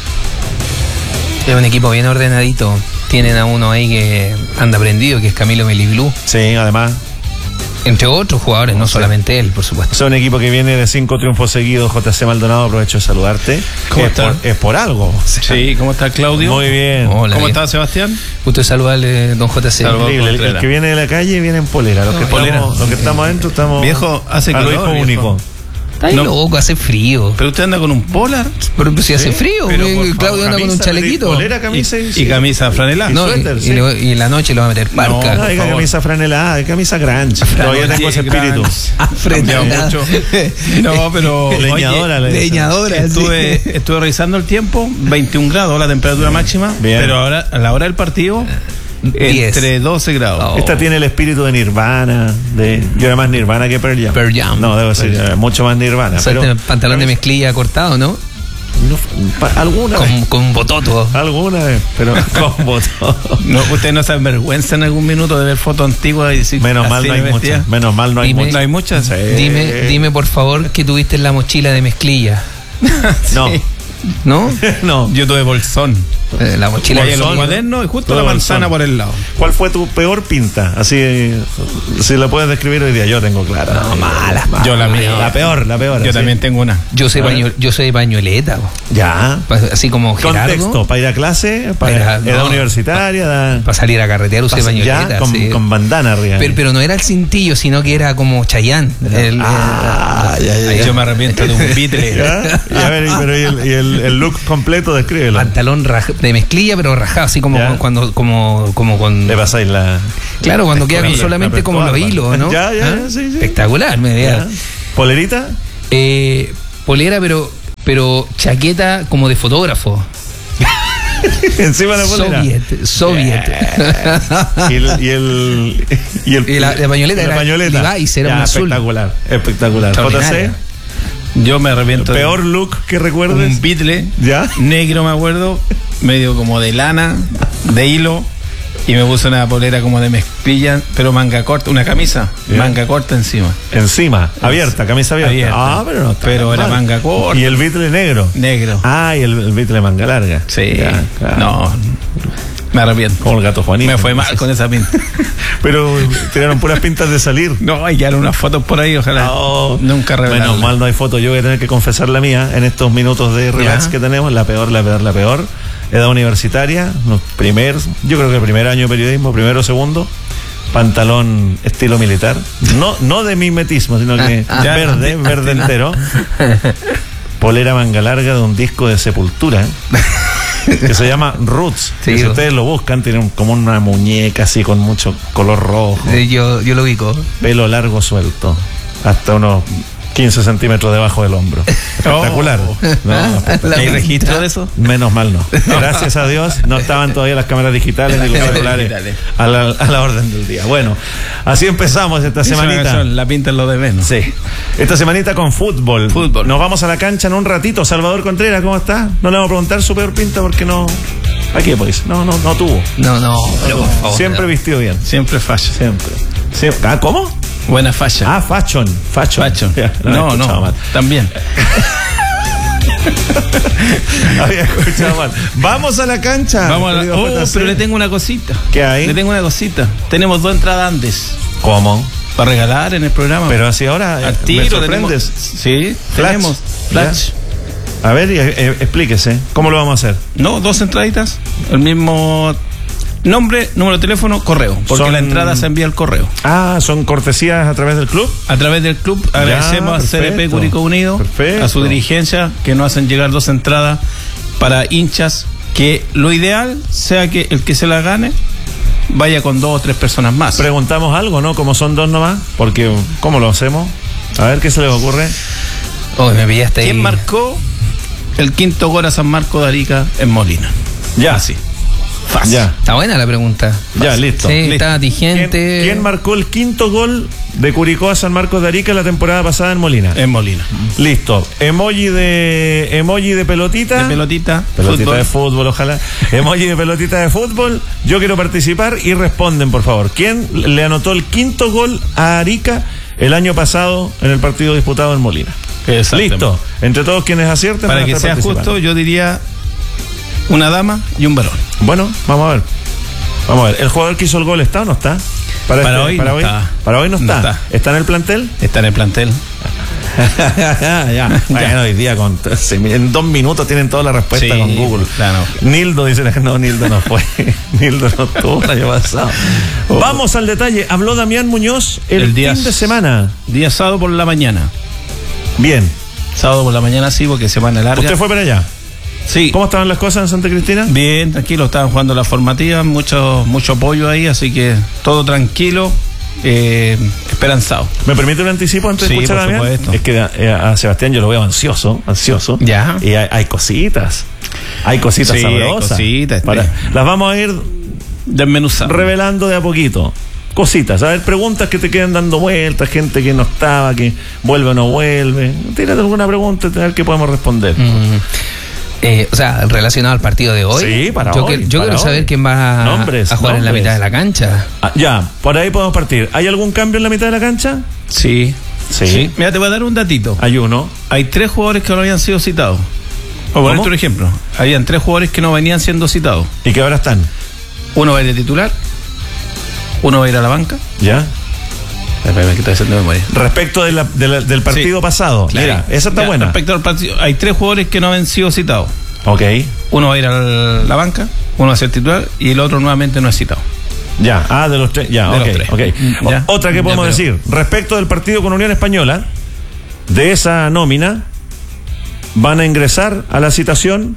Es un equipo bien ordenadito. Tienen a uno ahí que anda prendido, que es Camilo Meliblú. Sí, además. Entre otros jugadores, no solamente él, por supuesto. Es un equipo que viene de 5 triunfos seguidos. JC Maldonado, aprovecho de saludarte. ¿Cómo está? Es por algo. Sí, ¿cómo está Claudio? Muy bien. Hola, ¿Cómo está Sebastián? Gusto de saludarle, don JC. El que viene de la calle viene en polera. Los que estamos adentro estamos. Viejo, hace calor. Único. Está loco, hace frío. ¿Pero usted anda con un polar? Pero si hace frío, Claudio anda con un chalequito. Polera, camisa y camisa franelada. No, y en la noche lo va a meter parca. No, hay camisa franelada, hay camisa grunge. Todavía tengo ese espíritu. Mucho. No, pero leñadora. Estuve revisando el tiempo, 21 grados la temperatura máxima. Bien. Pero ahora, a la hora del partido, entre 12 grados. Esta tiene el espíritu de Nirvana. Yo era más Nirvana que Pearl Jam. Pearl Jam. No, debo decir, mucho más Nirvana. O sea, pero pantalón de mezclilla cortado, ¿no? Alguna con bototo. Alguna vez, pero con bototo. No, ¿usted no se avergüenza en algún minuto de ver fotos antiguas y decir menos mal no hay muchas? Menos mal no hay muchas. ¿No hay muchas? Sí. Dime por favor que tuviste en la mochila de mezclilla. No. Sí. ¿No? No. Yo tuve bolsón. La mochila de los cuadernos y justo la manzana por el lado. ¿Cuál fue tu peor pinta? Así, si la puedes describir hoy día, yo tengo clara. No, mala. Yo la mía. La peor. Yo también tengo una. Yo soy pañoleta. Ya. Así como Gerardo. Contexto, para ir a clase, para edad universitaria. Para salir a carretear usé pañoleta. Con bandana arriba. Pero no era el cintillo, sino que era como Chayanne. Yo me arrepiento de un Beatle. A ver, pero el look completo, descríbelo. Pantalón de mezclilla, pero rajado, así como cuando con. Le pasáis la. Claro, cuando queda solamente como los hilos, ¿no? Ya, sí. Espectacular, me veía. ¿Polerita? Polera, pero chaqueta como de fotógrafo. Encima de la polera. Soviet. Y la pañoleta era Levi's, era un azul. Espectacular. JC. Yo me arrepiento. Peor look que recuerdes. Un Beatle negro, me acuerdo, medio como de lana, de hilo, y me puse una polera como de mezclilla, pero manga corta, una camisa, manga corta encima. Abierta, camisa abierta. Pero no. Pero era manga corta. ¿Y el Beatle negro? Negro. Y el Beatle manga larga. Sí. Ya, claro. No. Me arrepiento. Como el gato Juanito. Me fue mal con esa pinta. Pero tiraron puras pintas de salir. No, hay que dar unas fotos por ahí, ojalá. No, nunca revelarla. Menos mal no hay fotos. Yo voy a tener que confesar la mía en estos minutos de relax que tenemos. La peor. Edad universitaria. Yo creo que el primer año de periodismo, primero o segundo. Pantalón estilo militar. No de mimetismo, sino que verde entero. Polera manga larga de un disco de Sepultura. Que se llama Roots. Sí, si ustedes lo buscan, tiene como una muñeca así con mucho color rojo. Yo lo ubico. Pelo largo suelto, hasta unos 15 centímetros debajo del hombro. Espectacular. ¿Hay registro de eso? Menos mal no. Gracias a Dios no estaban todavía las cámaras digitales ni los celulares a la orden del día. Bueno, así empezamos esta semanita. La pinta es lo de menos. Sí. Esta semanita con fútbol. Nos vamos a la cancha en un ratito. Salvador Contreras, ¿cómo está? No le vamos a preguntar su peor pinta porque no. Aquí pues. No tuvo. No, pero por favor. Siempre vistió bien. Siempre falla. Siempre. ¿Cómo? Buena falla. Fashion. Ya, no, también. Había escuchado mal. Vamos a la cancha. Pero le tengo una cosita. ¿Qué hay? Le tengo una cosita. Tenemos 2 entradas antes. ¿Cómo? Para regalar en el programa. Pero así ahora. Al tiro. ¿Me sorprendes? Sí, tenemos. Flash. A ver, explíquese. ¿Cómo lo vamos a hacer? No, 2 entraditas. El mismo Nombre, número de teléfono, correo, porque la entrada se envía al correo. ¿Son cortesías a través del club? A través del club. Agradecemos a CDP Curicó Unido, a su dirigencia, que nos hacen llegar 2 entradas para hinchas, que lo ideal sea que el que se la gane vaya con 2 o 3 personas más. Preguntamos algo, ¿no? Como son 2 nomás, porque ¿cómo lo hacemos? A ver qué se les ocurre. Me pillaste ahí. ¿Quién marcó el 5.º gol a San Marcos de Arica en Molina? Ya. Así. Fácil. Ya. Está buena la pregunta. Fácil. Ya, listo. Sí, listo. Está vigente. ¿Quién marcó el 5.º gol de Curicó a San Marcos de Arica la temporada pasada en Molina? En Molina. Listo. Emoji de pelotita. De pelotita. Pelotita de fútbol, ojalá. Emoji de pelotita de fútbol. Yo quiero participar y responden, por favor. ¿Quién le anotó el 5.º gol a Arica el año pasado en el partido disputado en Molina? Listo. Entre todos quienes acierten. Para que sea justo, yo diría una dama y un varón. Bueno, vamos a ver. ¿El jugador que hizo el gol está o no está? Para hoy no está. Para hoy no está. ¿Está en el plantel? Está en el plantel. ya. Bueno, hoy día en 2 minutos tienen toda la respuesta con Google. Claro. Nildo dice que no, Nildo no fue. Nildo no estuvo el año pasado. Vamos al detalle. Habló Damián Muñoz el fin de semana. Día sábado por la mañana. Bien. Sábado por la mañana sí, porque semana larga. ¿Usted fue para allá? Sí. ¿Cómo estaban las cosas en Santa Cristina? Bien, tranquilo, estaban jugando la formativa, mucho apoyo ahí, así que todo tranquilo, esperanzado. ¿Me permite un anticipo antes de escuchar a Damián? Supuesto. Es que a Sebastián yo lo veo ansioso. Ya. Y hay cositas. Hay cositas sabrosas. Hay cositas. Las vamos a ir desmenuzando, revelando de a poquito. Cositas, a ver, preguntas que te quedan dando vueltas, gente que no estaba, que vuelve o no vuelve. Tírate alguna pregunta, a ver qué podemos responder. O sea, relacionado al partido de hoy. Sí, para hoy. Yo quiero saber quién va a jugar en la mitad de la cancha. Ya, por ahí podemos partir. ¿Hay algún cambio en la mitad de la cancha? Sí. Mira, te voy a dar un datito. Hay uno. Hay 3 jugadores que no habían sido citados. Por ponerte un ejemplo. Habían 3 jugadores que no venían siendo citados. ¿Y que ahora están? Uno va a ir de titular. Uno va a ir a la banca. Ya. ¿Qué está diciendo de memoria? Respecto del partido pasado. Claro. Mira, esa está buena. Respecto al partido, hay 3 jugadores que no habían sido citados. Ok. Uno va a ir a la banca, uno va a ser titular y el otro nuevamente no es citado. Ya, de los 3. Ya, ok. Ya. Otra que podemos decir. Respecto del partido con Unión Española, de esa nómina, van a ingresar a la citación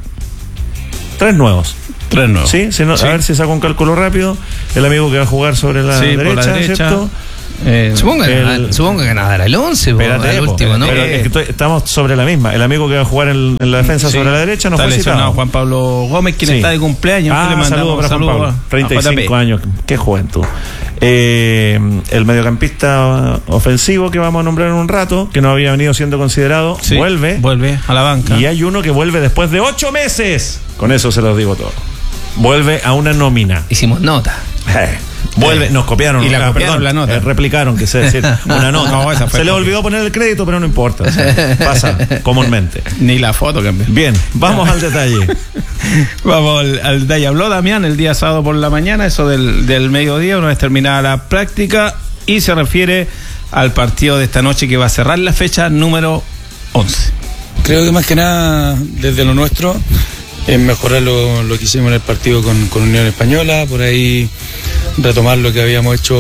3 nuevos. 3 nuevos. ¿Sí? A ver si saco un cálculo rápido. El amigo que va a jugar sobre la derecha, por la derecha, ¿cierto? Supongo que ganará el 11, el último, ¿no? Pero es que estamos sobre la misma. El amigo que va a jugar en la defensa sobre la derecha no está fue lesionado. Juan Pablo Gómez, quien está de cumpleaños. Saludos para Juan Pablo. 35 años. Qué juventud. El mediocampista ofensivo que vamos a nombrar en un rato, que no había venido siendo considerado, vuelve a la banca. Y hay uno que vuelve después de 8 meses. Con eso se los digo todo. Vuelve a una nómina. Hicimos nota. Vuelve, nos copiaron. Y la copiaron la nota. Replicaron, quise decir, una nota. Se le olvidó poner el crédito, pero no importa. Pasa comúnmente. Ni la foto cambió. Bien, vamos al detalle. Vamos al detalle. Habló Damián el día sábado por la mañana, eso del mediodía, una vez terminada la práctica, y se refiere al partido de esta noche que va a cerrar la fecha número 11. Creo que más que nada, desde lo nuestro, es mejorar lo que hicimos en el partido con Unión Española, por ahí retomar lo que habíamos hecho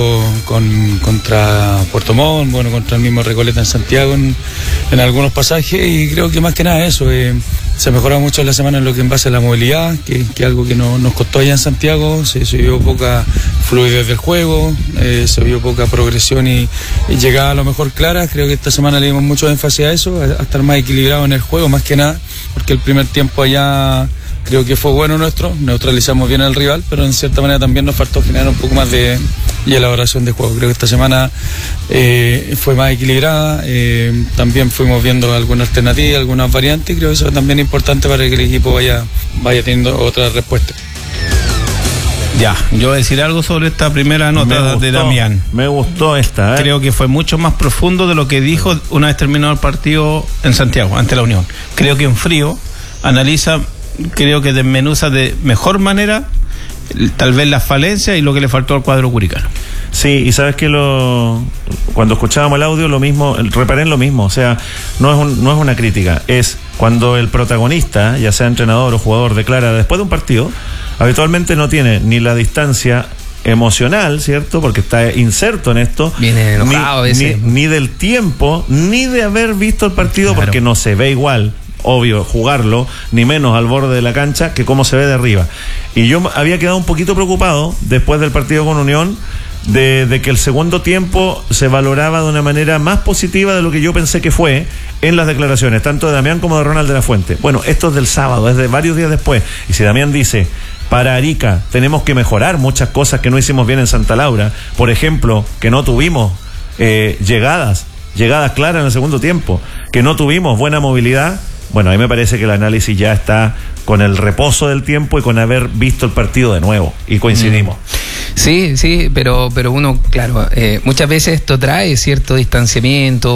contra Puerto Montt, contra el mismo Recoleta en Santiago en algunos pasajes, y creo que más que nada eso, se mejoró mucho en la semana en lo que en base a la movilidad, que algo que nos costó allá en Santiago, se vio poca fluidez del juego, se vio poca progresión y llegada a lo mejor clara. Creo que esta semana le dimos mucho énfasis a eso, a estar más equilibrado en el juego, más que nada, porque el primer tiempo allá creo que fue bueno nuestro, neutralizamos bien al rival, pero en cierta manera también nos faltó generar un poco más de elaboración de juego. Creo que esta semana fue más equilibrada, también fuimos viendo alguna alternativa, algunas variantes, y creo que eso es también importante para que el equipo vaya teniendo otra respuesta. Ya, yo voy a decir algo sobre esta primera nota de Damián. Me gustó esta. Creo que fue mucho más profundo de lo que dijo una vez terminado el partido en Santiago, ante la Unión. Creo que en frío analiza, creo que desmenuza de mejor manera tal vez las falencias y lo que le faltó al cuadro curicano. Sí, y sabes que cuando escuchábamos el audio, lo mismo, reparé en lo mismo. O sea, no es una crítica, es cuando el protagonista, ya sea entrenador o jugador, declara después de un partido, habitualmente no tiene ni la distancia emocional, ¿cierto? Porque está inserto en esto. Viene enojado a veces. Ni del tiempo, ni de haber visto el partido, porque no se ve igual, obvio, jugarlo, ni menos al borde de la cancha, que cómo se ve de arriba. Y yo había quedado un poquito preocupado después del partido con Unión, de que el segundo tiempo se valoraba de una manera más positiva de lo que yo pensé que fue en las declaraciones, tanto de Damián como de Ronald de la Fuente. Bueno, esto es del sábado, es de varios días después. Y si Damián dice, para Arica tenemos que mejorar muchas cosas que no hicimos bien en Santa Laura, por ejemplo, que no tuvimos llegadas claras en el segundo tiempo, que no tuvimos buena movilidad, bueno, a mí me parece que el análisis ya está con el reposo del tiempo y con haber visto el partido de nuevo, y coincidimos. Sí, pero uno, claro, muchas veces esto trae cierto distanciamiento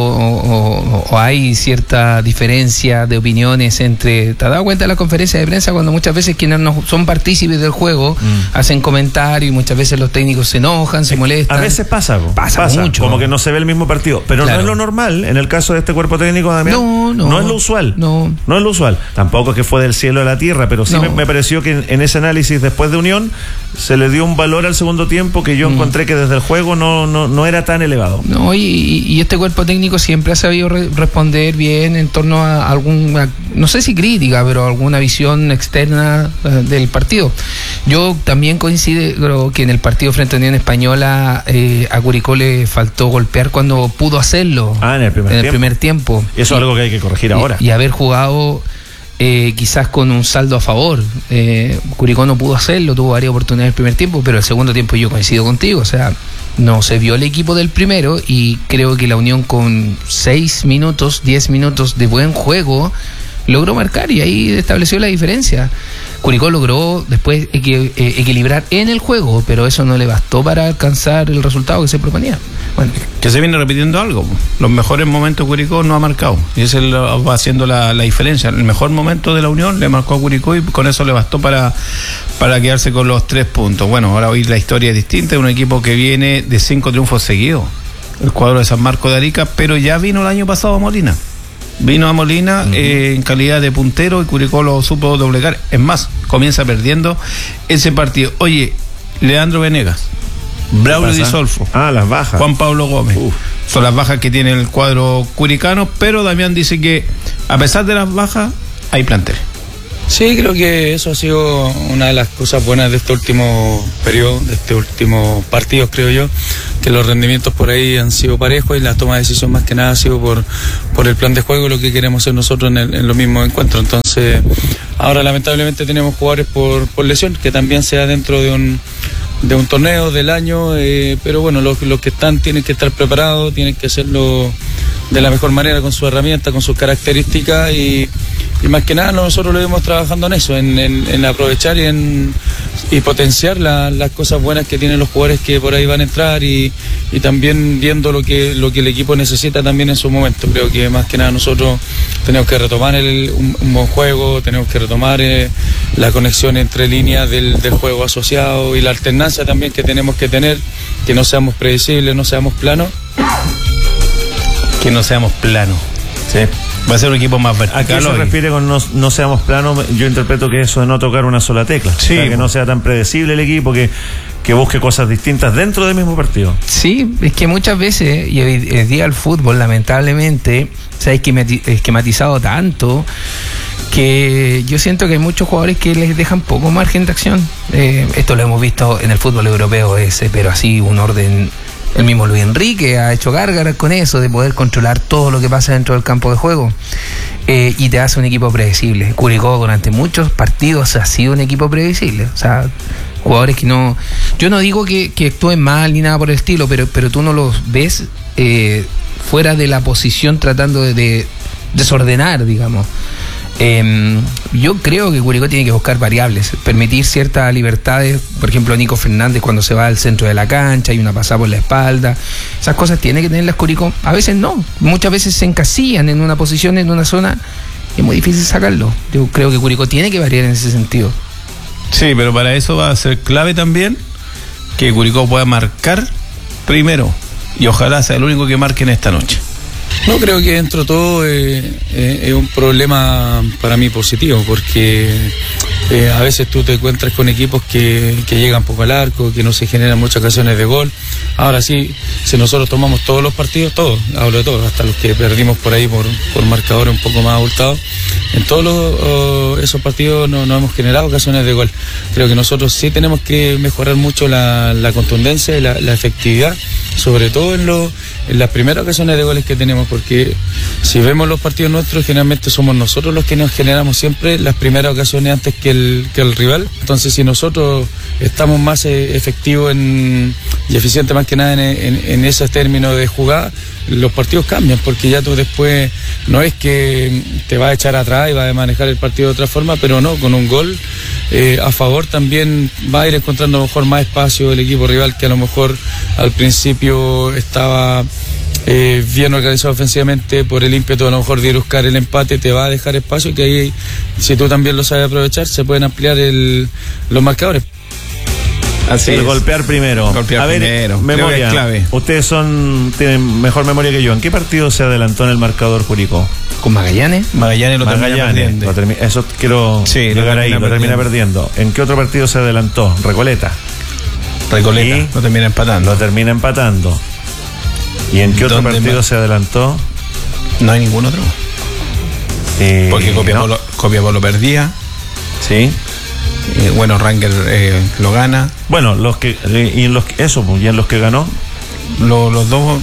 o hay cierta diferencia de opiniones entre... ¿Te has dado cuenta de la conferencia de prensa cuando muchas veces quienes no son partícipes del juego hacen comentarios y muchas veces los técnicos se enojan, se molestan? A veces pasa mucho, como que no se ve el mismo partido, pero claro, no es lo normal en el caso de este cuerpo técnico, Damián. No es lo usual. No es lo usual. Tampoco es que fue del cielo a la tierra, pero sí me pareció que en ese análisis después de Unión se le dio un valor al segundo tiempo que yo encontré que desde el juego no era tan elevado. No, y este cuerpo técnico siempre ha sabido responder bien en torno a alguna, no sé si crítica, pero alguna visión externa del partido. Yo también coincido que en el partido frente a Unión Española a Curicó le faltó golpear cuando pudo hacerlo en el primer tiempo. Eso es algo que hay que corregir ahora. Y haber jugado quizás con un saldo a favor. Curicó no pudo hacerlo, tuvo varias oportunidades en el primer tiempo, pero el segundo tiempo yo coincido contigo, o sea, no se vio el equipo del primero y creo que la Unión con 10 minutos de buen juego logró marcar y ahí estableció la diferencia. Curicó logró después equilibrar en el juego, pero eso no le bastó para alcanzar el resultado que se proponía. Bueno, que se viene repitiendo algo. Los mejores momentos Curicó no ha marcado y ese va haciendo la diferencia. El mejor momento de la Unión le marcó a Curicó y con eso le bastó para quedarse con los 3 puntos. Bueno, ahora hoy la historia es distinta. Es un equipo que viene de 5 triunfos seguidos, el cuadro de San Marcos de Arica, pero ya vino el año pasado a Molina. Vino a Molina en calidad de puntero y Curicó lo supo doblegar. Es más, comienza perdiendo ese partido. Oye, Leandro Venegas, Braulio Di Solfo, las bajas, Juan Pablo Gómez, son las bajas que tiene el cuadro curicano, pero Damián dice que a pesar de las bajas hay plantel. Sí, creo que eso ha sido una de las cosas buenas de este último periodo, de este último partido, creo yo, que los rendimientos por ahí han sido parejos y la toma de decisión más que nada ha sido por el plan de juego, lo que queremos hacer nosotros en los mismos encuentros. Entonces, ahora lamentablemente tenemos jugadores por lesión, que también sea dentro de un torneo del año, pero bueno, los que están tienen que estar preparados, tienen que hacerlo de la mejor manera, con sus herramientas, con sus características y más que nada nosotros lo vemos trabajando en eso, en aprovechar y potenciar las cosas buenas que tienen los jugadores que por ahí van a entrar y también viendo lo que el equipo necesita también en su momento. Creo que más que nada nosotros tenemos que retomar un buen juego, tenemos que retomar la conexión entre líneas del juego asociado y la alternancia también que tenemos que tener, que no seamos predecibles, no seamos planos. Que no seamos planos. Sí. Va a ser un equipo más vertical. ¿A qué se refiere con no seamos planos? Yo interpreto que eso de no tocar una sola tecla. Sí. O sea, que no sea tan predecible el equipo, que busque cosas distintas dentro del mismo partido. Sí, es que muchas veces, y hoy día el fútbol lamentablemente se ha esquematizado tanto que yo siento que hay muchos jugadores que les dejan poco margen de acción. Esto lo hemos visto en el fútbol europeo, pero así un orden. El mismo Luis Enrique ha hecho gárgaras con eso, de poder controlar todo lo que pasa dentro del campo de juego. Y te hace un equipo predecible. Curicó durante muchos partidos ha sido un equipo predecible. O sea, jugadores que no... Yo no digo que actúen mal ni nada por el estilo, pero tú no los ves fuera de la posición tratando de desordenar, digamos. Yo creo que Curicó tiene que buscar variables, permitir ciertas libertades. Por ejemplo, Nico Fernández cuando se va al centro de la cancha, hay una pasada por la espalda, esas cosas tiene que tener las Curicó. A veces no, muchas veces se encasillan en una posición, en una zona, y es muy difícil sacarlo. Yo creo que Curicó tiene que variar en ese sentido. Sí, pero para eso va a ser clave también que Curicó pueda marcar primero, y ojalá sea el único que marque en esta noche. No, creo que dentro de todo es un problema para mí positivo, porque A veces tú te encuentras con equipos que llegan poco al arco, que no se generan muchas ocasiones de gol. Ahora sí, si nosotros tomamos todos los partidos, todos, hablo de todos, hasta los que perdimos por ahí por marcadores un poco más abultados, en todos esos partidos no hemos generado ocasiones de gol. Creo que nosotros sí tenemos que mejorar mucho la contundencia y la efectividad, sobre todo en las primeras ocasiones de goles que tenemos, porque si vemos los partidos nuestros, generalmente somos nosotros los que nos generamos siempre las primeras ocasiones antes que el rival. Entonces, si nosotros estamos más efectivos y eficientes más que nada en esos términos de jugada, los partidos cambian, porque ya tú después no es que te vas a echar atrás y vas a manejar el partido de otra forma, pero no, con un gol a favor también va a ir encontrando a lo mejor más espacio el equipo rival, que a lo mejor al principio estaba bien organizado ofensivamente, por el ímpetu a lo mejor de ir a buscar el empate, te va a dejar espacio, que ahí, si tú también lo sabes aprovechar, se pueden ampliar los marcadores. Así es. Golpear primero. Golpear primero. Memoria. Clave. Ustedes tienen mejor memoria que yo. ¿En qué partido se adelantó en el marcador Curicó? ¿Con Magallanes? Magallanes lo termina perdiendo. Eso quiero llegar ahí, lo termina perdiendo. ¿En qué otro partido se adelantó? Recoleta. Y lo termina empatando. Lo termina empatando. ¿Y en qué otro partido se adelantó? No hay ningún otro. Porque Copiapó lo perdía. Sí. Bueno, Rangel lo gana. Bueno, y en los que ganó, los dos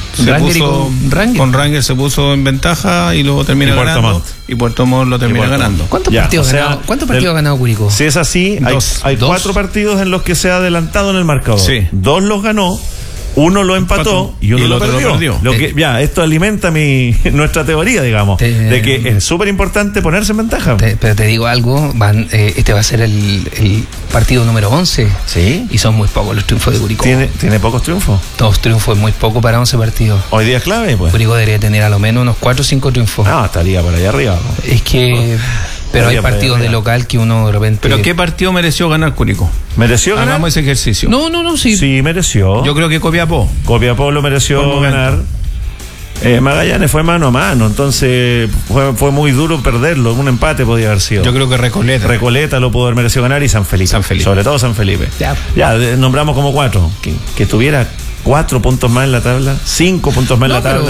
con Rangel se puso en ventaja y luego termina ganando. Y Puerto Montt lo termina ganando. ¿Cuántos partidos ha ganado Curicó? Si es así, hay 4 partidos en los que se ha adelantado en el marcador. Sí. 2 los ganó, uno lo empató y uno lo perdió. Esto alimenta nuestra teoría, digamos, de que es súper importante ponerse en ventaja. Pero te digo algo, este va a ser el partido número 11. Sí. Y son muy pocos los triunfos de Curicó. ¿Tiene pocos triunfos? 2 triunfos es muy poco para 11 partidos. Hoy día es clave, pues. Curicó debería tener a lo menos unos 4 o 5 triunfos. Estaría por allá arriba, ¿no? Es que... Pero hay partidos de local que uno de repente... ¿Pero qué partido mereció ganar Curicó? ¿Mereció ganar? Hagamos ese ejercicio. No, sí. Sí, mereció. Yo creo que Copiapó lo mereció ganar. Magallanes fue mano a mano, entonces fue muy duro perderlo. Un empate podía haber sido. Yo creo que Recoleta lo pudo haber merecido ganar, y San Felipe. Sobre todo San Felipe. Ya nombramos como 4. Que tuviera 4 puntos más en la tabla, 5 puntos más en la tabla.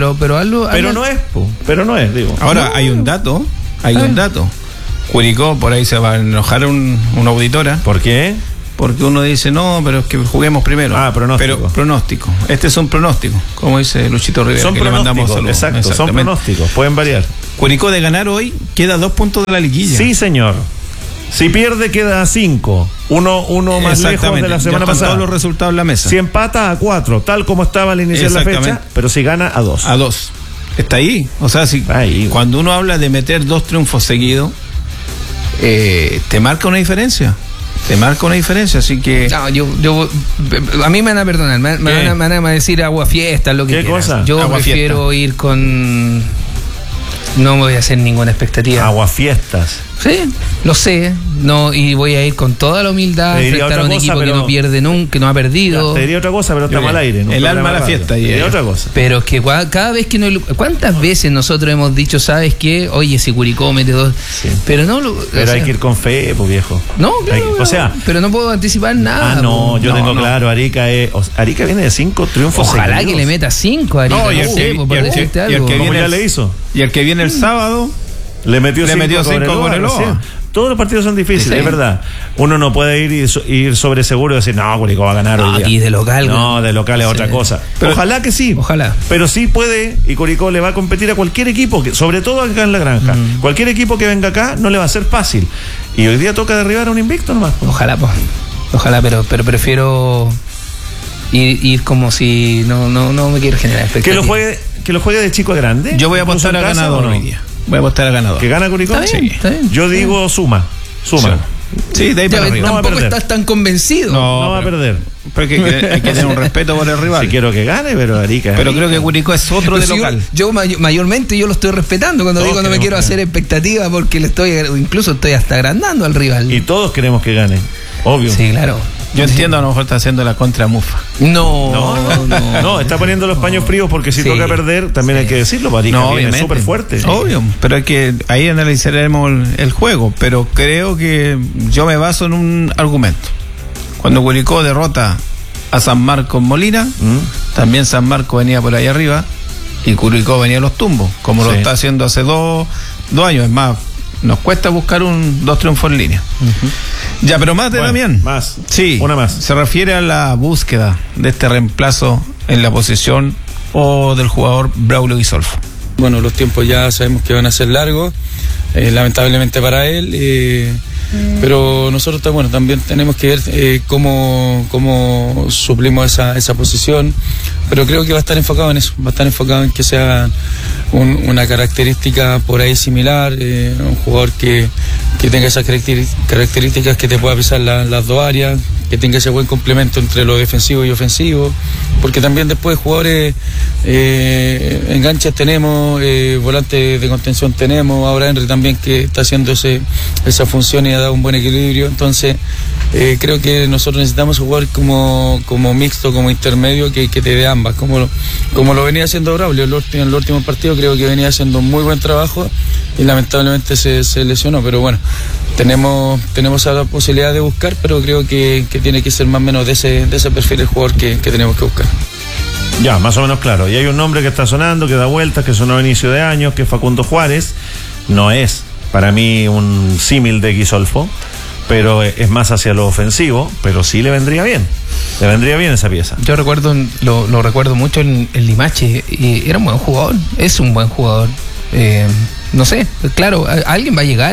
Pero no es, digo. Ahora hay un dato. Curicó, por ahí se va a enojar una auditora. ¿Por qué? Porque uno dice, no, pero es que juguemos primero. Pronóstico. Pero pronóstico. Este es un pronóstico, como dice Luchito Rivera. Son pronósticos, exacto, son pronósticos, pueden variar. Curicó de ganar hoy queda 2 puntos de la liguilla. Sí, señor. Si pierde queda a 5. Uno más lejos de la semana pasada. Todos los resultados en la mesa. Si empata a 4, tal como estaba al iniciar la fecha, pero si gana a 2. A 2. Está ahí. O sea, cuando uno habla de meter 2 triunfos seguidos, te marca una diferencia. Así que... No, a mí me van a perdonar. Me van a decir agua fiesta, lo que ¿Qué quieras. cosa? Yo prefiero ir con... No me voy a hacer ninguna expectativa. Aguafiestas. Sí, lo sé. No, y voy a ir con toda la humildad a enfrentar a un equipo que no pierde nunca, que no ha perdido. Te diría otra cosa, pero estamos al aire. El alma a la fiesta. Te diría otra cosa. Pero es que cada vez que ¿cuántas veces nosotros hemos dicho, sabes qué? Oye, si Curicó mete 2. Sí. Pero no lo. Pero hay que ir con fe, pues viejo. No, claro. Pero no puedo anticipar nada. Yo tengo claro, Arica viene de 5 triunfos. Ojalá seguidos. que le meta 5 a Arica. No, y el que viene el sábado. Le metió 5 con el Loa. Todos los partidos son difíciles, es verdad. Uno no puede ir sobre seguro y decir, no, Curicó va a ganar hoy día. Aquí de local. No, de local es otra cosa. Pero, ojalá que sí. Ojalá. Pero sí puede, y Curicó le va a competir a cualquier equipo, sobre todo acá en la granja. Cualquier equipo que venga acá no le va a ser fácil. Y hoy día toca derribar a un invicto nomás. Ojalá, pero prefiero ir como si no me quiero generar expectativas. Que lo juegue de chico a grande. Yo voy a apostar a ganador hoy día. Voy a apostar a ganador. ¿Que gana Curicó? Está bien. Yo digo suma. Sí, de ahí para arriba. Tampoco estás tan convencido. No va a perder. Porque hay que tener un respeto por el rival. Sí quiero que gane, pero Arica. Pero creo que Curicó es otro de local. Yo mayormente lo estoy respetando cuando digo no me quiero hacer expectativa, porque incluso estoy hasta agrandando al rival. Y todos queremos que gane, obvio. Sí, claro. Yo entiendo, a lo mejor está haciendo la contra Mufa. No, está poniendo los paños fríos porque si toca perder, también hay que decirlo, Arica viene súper fuerte. Obvio, pero hay que ahí analizaremos el juego, pero creo que yo me baso en un argumento. Cuando Curicó derrota a San Marcos Molina, también San Marcos venía por ahí arriba y Curicó venía a los tumbos, como lo está haciendo hace dos años. Es más, nos cuesta buscar dos triunfos en línea. Ya, pero más de Damián. Una más. Se refiere a la búsqueda de este reemplazo en la posición o del jugador Braulio Guisolfo. Bueno, los tiempos ya sabemos que van a ser largos, lamentablemente para él, pero nosotros también tenemos que ver cómo suplimos esa posición, pero creo que va a estar enfocado en eso, va a estar enfocado en que sea una característica por ahí similar, un jugador que tenga esas características, que te pueda pisar las dos áreas, que tenga ese buen complemento entre lo defensivo y ofensivo, porque también después jugadores enganches tenemos, volantes de contención tenemos, ahora Henry también que está haciendo esa función y ha dado un buen equilibrio, entonces creo que nosotros necesitamos jugar como mixto, como intermedio, que te dé ambas, como lo venía haciendo Braulio en el último partido. Creo que venía haciendo un muy buen trabajo y lamentablemente se lesionó, pero bueno, tenemos la posibilidad de buscar, pero creo que tiene que ser más o menos de ese perfil el jugador que tenemos que buscar. Ya, más o menos claro. Y hay un nombre que está sonando, que da vueltas, que sonó a inicio de año, que es Facundo Juárez. No es para mí un símil de Guisolfo, pero es más hacia lo ofensivo, pero sí le vendría bien. Le vendría bien esa pieza. Yo lo recuerdo mucho en Limache, y era un buen jugador, es un buen jugador. No sé, claro, alguien va a llegar.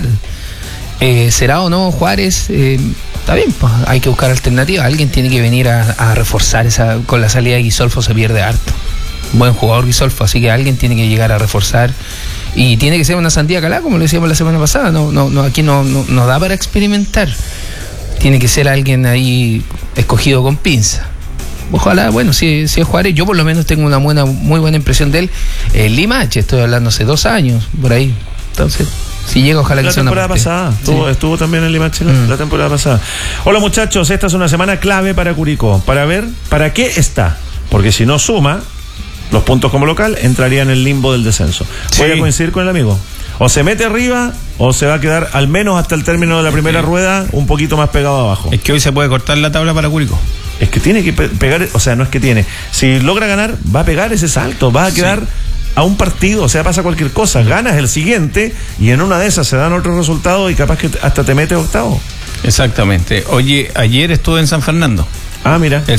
¿Será o no Juárez? Está bien, pues hay que buscar alternativas. Alguien tiene que venir a reforzar con la salida de Guisolfo se pierde harto. Buen jugador Guisolfo, así que alguien tiene que llegar a reforzar. Y tiene que ser una sandía calada, como lo decíamos la semana pasada. Aquí no da para experimentar. Tiene que ser alguien ahí escogido con pinza. Ojalá, bueno, si es Juárez, yo por lo menos tengo una muy buena impresión de él. Limache, estoy hablando hace 2 años, por ahí. Entonces, si llega, ojalá que sea una temporada pasada. Estuvo también en Limache la temporada pasada. Hola muchachos, esta es una semana clave para Curicó, para ver para qué está. Porque si no suma los puntos como local, entraría en el limbo del descenso. Voy a coincidir con el amigo. O se mete arriba o se va a quedar al menos hasta el término de la primera rueda un poquito más pegado abajo. Es que hoy se puede cortar la tabla para Curicó. Es que tiene que pegar, o sea, no es que tiene. Si logra ganar, va a pegar ese salto, va a quedar a un partido, o sea, pasa cualquier cosa. Ganas el siguiente y en una de esas se dan otros resultados y capaz que hasta te metes octavo. Exactamente. Oye, ayer estuve en San Fernando. Ah, mira. El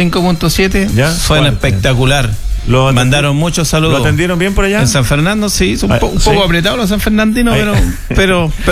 100.7 suena espectacular. Mandaron muchos saludos. ¿Lo atendieron bien por allá? En San Fernando, sí, un poco apretado los sanfernandinos, pero